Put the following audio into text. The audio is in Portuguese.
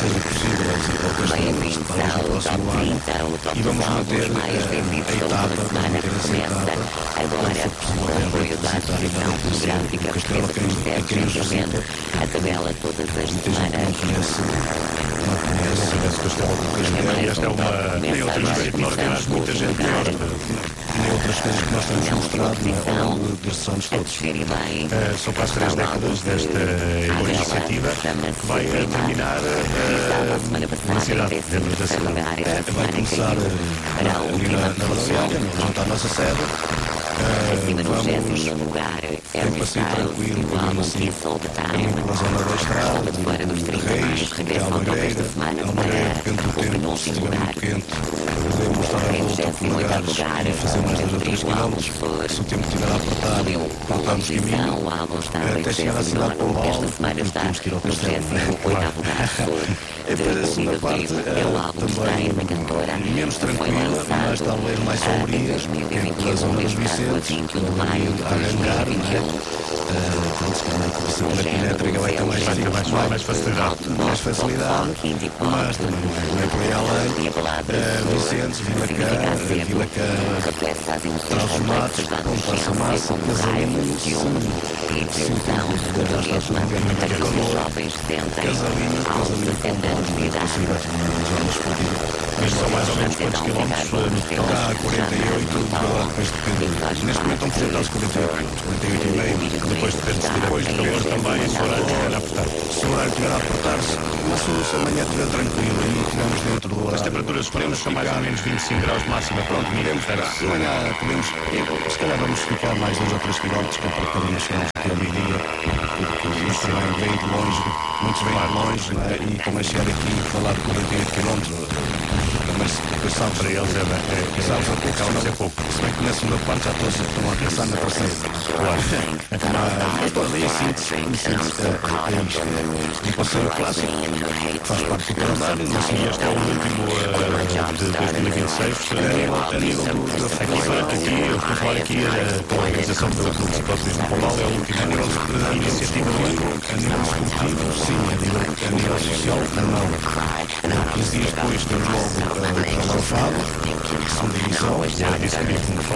seja possível a visita ao castelo, Bem-vindos para o ao próximo Top ano. 30, o top E vamos dos manter álbuns mais vendidos a da etapa, última semana, que essa começa etapa, agora com o apoio da Associação Fotográfica Portuguesa que recebe gentilmente a tabela todas as semanas. Esta é uma. Nem outras coisas que nós temos muita gente que gosta. Nem outras coisas que nós temos mostrado ao longo destes anos A todos. descer e bem. São quase 3 décadas desta boa iniciativa que vai terminar A semana na passada, cidade, em dentro da 13º cidade. lugar, esta Vai semana começar caiu para a ali última na posição. Baleária, junto à nossa sede. Acima no Vamos 20º lugar, Harry passeio Styles e tranquilo, o álbum assim, Kiss All the caminho Time. pela zona da estrada, Volta de fora dos 30 mais, Reis, regressa ao topo esta semana Almaguer, para depende do o tempo, se penúltimo estiver lugar. muito quente, podemos estar a Em volta por 28º lugares lugar, e fazer mais 2 ou 3 o álbum quilómetros. for Se o tempo estiver a apertar, subiu uma cortamos posição, caminho. o álbum está em Até chegar à cidade de 29º, Pombal, esta semana está temos que ir ao no castelo. 38º lugar. E depois a segunda parte É o álbum de estreia da cantora. menos Foi tranquila, lançado mas talvez mais em sombria, 2021, pela zona dos está a Vicentes, 21 de maio de a arrancar, 2021. pronto, se calhar a cicla elétrica vai ter Mais facilidade. mais facilidade, mas também não é por aí além. E a palavra Vicentes, Vila significa Cá, acervo, Vila Cá, reflete as emoções Traz os matos, complexas da passa a adolescência, massa, como raiva, casalinho, ciúme e desilusão, segundo a mesma, aquilo que os jovens sentem aos 17 anos de idade. Mas são mais ou menos quantos Então, quilómetros? Há 48, depois depende. Neste momento estão projetados 48,5. Depois depende se depois de calor também, se o horário estiver a apertar. Se o horário estiver a apertar-se, mas se amanhã estiver tranquilo e estivermos dentro do horário. As temperaturas supremas são mais ou menos 25 graus de máxima. Pronto, miremos para. Se amanhã podemos, se calhar vamos ficar mais 2 ou 3 quilómetros, que é para podermos chegar aqui ao meio-dia, porque isto vem de longe, muitos vêm de longe, não é? E como é chegar aqui e falar de 48 quilómetros, mas depois sabes, Para eles é sabes a pouco, acaba de ser pouco. se bem que na segunda parte já todos estão a pensar na terceira. Mas estou ali assim, um passeio clássico, faz parte do calendário, não sei, Este é o último de 2026. a nível da Aqui, eu estou a falar aqui com a organização do cicloturismo Pombal, é o último iniciativa do ano. a nível esportivo, sim, a nível social, não. 15 dias depois temos logo a Alfado, segunda divisão, Disse mesmo